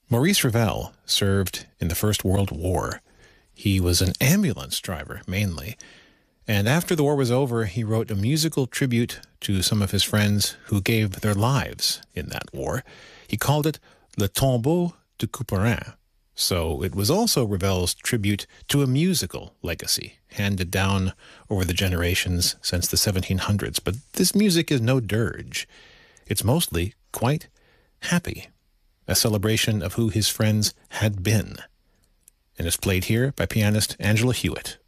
Maurice Ravel served in the First World War. He was an ambulance driver, mainly. And after the war was over, he wrote a musical tribute to some of his friends who gave their lives in that war. He called it Le Tombeau de Couperin. So it was also Ravel's tribute to a musical legacy handed down over the generations since the 1700s. But this music is no dirge. It's mostly quite happy, a celebration of who his friends had been. And it's played here by pianist Angela Hewitt.